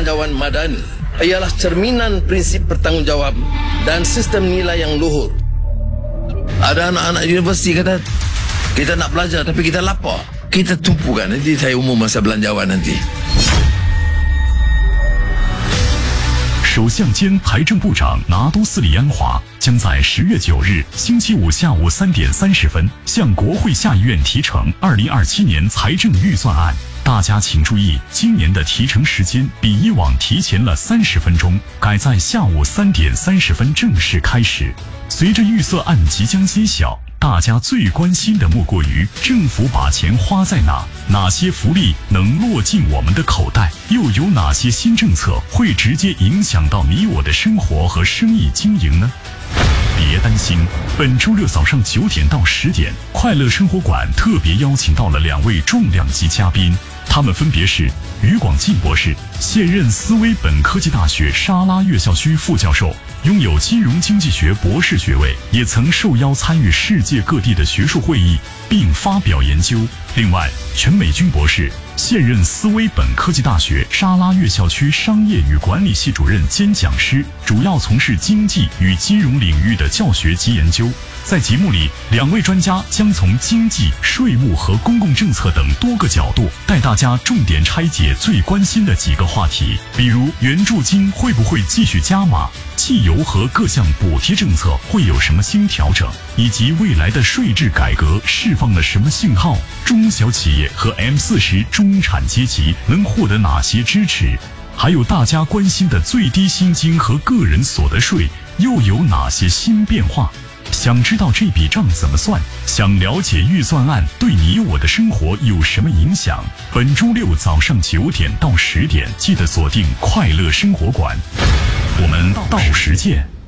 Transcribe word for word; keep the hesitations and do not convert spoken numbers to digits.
Belanjawan Madani ialah cerminan prinsip bertanggungjawab dan sistem nilai yang luhur. Ada anak-anak universiti kata, kita nak belajar tapi kita lapar. Kita tumpukan nanti saya umum masa belanjawan nanti. 首相兼财政部长拿督斯里安华将在十月九日星期五下午三点三十分向国会下议院提呈二零二七年财政预算案。大家请注意，今年的提呈时间比以往提前了三十分钟，改在下午三点三十分正式开始。随着预算案即将揭晓，大家最关心的莫过于政府把钱花在哪，哪些福利能落进我们的口袋，又有哪些新政策会直接影响到你我的生活和生意经营呢？别担心，本周六早上九点到十点，快乐生活馆特别邀请到了两位重量级嘉宾，他们分别是于广进博士，现任斯威本科技大学沙拉越校区副教授，拥有金融经济学博士学位，也曾受邀参与世界各地的学术会议并发表研究。另外，全美军博士，现任斯威本科技大学沙拉越校区商业与管理系主任兼讲师，主要从事经济与金融领域的教学及研究。在节目里，两位专家将从经济、税务和公共政策等多个角度，带大家重点拆解最关心的几个话题，比如援助金会不会继续加码，汽油和各项补贴政策会有什么新调整，以及未来的税制改革释放了什么信号，中小企业和 M 四十 中产阶级能获得哪些支持，还有大家关心的最低薪金和个人所得税又有哪些新变化。想知道这笔账怎么算，想了解预算案对你我的生活有什么影响，本周六早上九点到十点记得锁定快乐生活馆，我们到时见。